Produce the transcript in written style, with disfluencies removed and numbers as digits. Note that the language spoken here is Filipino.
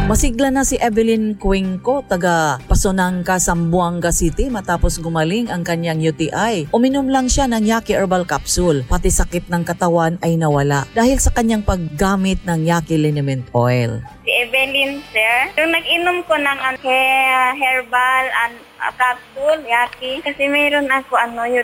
Masigla na si Evelyn Cuenco, taga Pasonangka, Zamboanga City matapos gumaling ang kanyang UTI. Uminom lang siya ng Yaki Herbal Capsule, pati sakit ng katawan ay nawala dahil sa kanyang paggamit ng Yaki Liniment Oil. Si Evelyn, sir, yung nag-inom ko ng herbal and capsule, Yaki, kasi mayroon ako